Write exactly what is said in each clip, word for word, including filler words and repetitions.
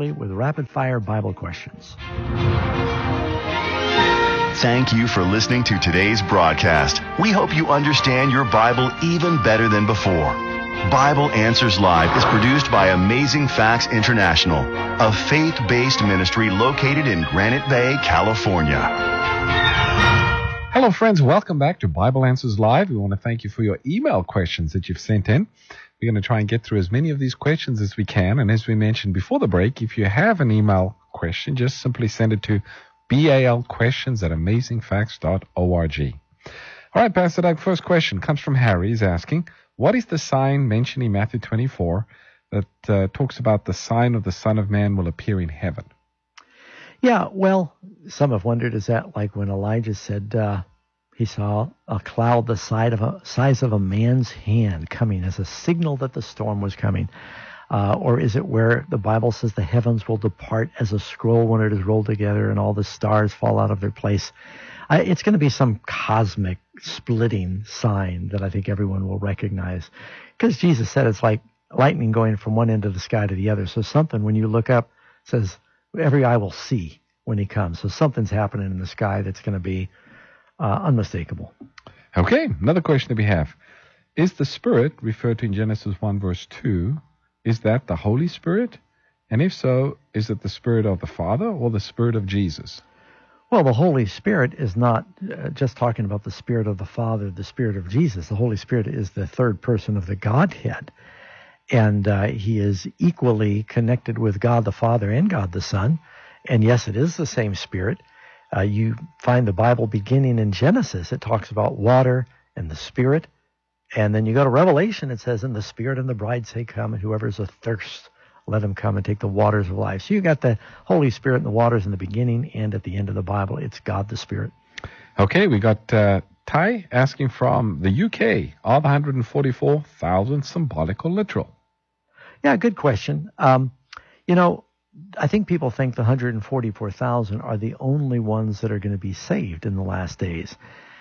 regularly with rapid-fire Bible questions. Thank you for listening to today's broadcast. We hope you understand your Bible even better than before. Bible Answers Live is produced by Amazing Facts International, a faith-based ministry located in Granite Bay, California. Hello, friends. Welcome back to Bible Answers Live. We want to thank you for your email questions that you've sent in. We're going to try and get through as many of these questions as we can. And as we mentioned before the break, if you have an email question, just simply send it to balquestions at amazing facts dot org. All right, Pastor Doug, first question comes from Harry. He's asking, what is the sign mentioned in Matthew twenty-four that uh, talks about the sign of the Son of Man will appear in heaven? Yeah, well, some have wondered, is that like when Elijah said uh, he saw a cloud the size of a, size of a man's hand coming as a signal that the storm was coming? Uh, or is it where the Bible says the heavens will depart as a scroll when it is rolled together and all the stars fall out of their place? Uh, it's going to be some cosmic splitting sign that I think everyone will recognize. Because Jesus said it's like lightning going from one end of the sky to the other. So something, when you look up, says every eye will see when he comes. So something's happening in the sky that's going to be uh, unmistakable. Okay, another question that we have. Is the Spirit referred to in Genesis one verse two, is that the Holy Spirit? And if so, is it the Spirit of the Father or the Spirit of Jesus? Well, the Holy Spirit is not uh, just talking about the Spirit of the Father, the Spirit of Jesus. The Holy Spirit is the third person of the Godhead. And uh, he is equally connected with God the Father and God the Son. And yes, it is the same Spirit. Uh, you find the Bible beginning in Genesis. It talks about water and the Spirit. And then you go to Revelation, it says, and the Spirit and the bride say, come, and whoever is athirst, let him come and take the waters of life. So you got the Holy Spirit and the waters in the beginning and at the end of the Bible. It's God the Spirit. Okay, we got uh, Ty asking from the U K, are the one hundred forty-four thousand symbolic or literal? Yeah, good question. Um, you know, I think people think the one hundred forty-four thousand are the only ones that are going to be saved in the last days.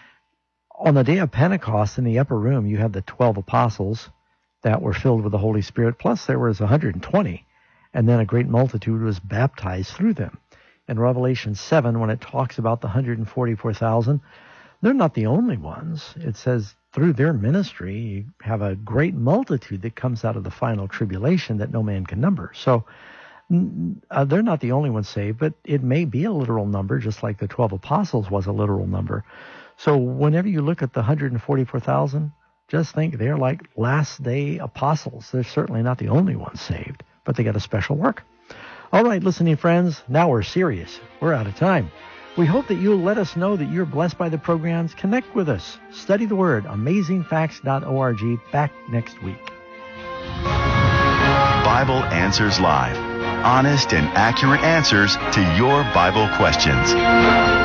On the day of Pentecost in the upper room, you had the twelve apostles that were filled with the Holy Spirit, plus there was one hundred twenty, and then a great multitude was baptized through them. In Revelation seven, when it talks about the one hundred forty-four thousand, they're not the only ones. It says through their ministry, you have a great multitude that comes out of the final tribulation that no man can number. So uh, they're not the only ones saved, but it may be a literal number, just like the twelve apostles was a literal number. So whenever you look at the one hundred forty-four thousand, just think they're like last day apostles. They're certainly not the only ones saved, but they got a special work. All right, listening friends, now we're serious. We're out of time. We hope that you'll let us know that you're blessed by the programs. Connect with us. Study the Word. amazing facts dot org. Back next week. Bible Answers Live. Honest and accurate answers to your Bible questions.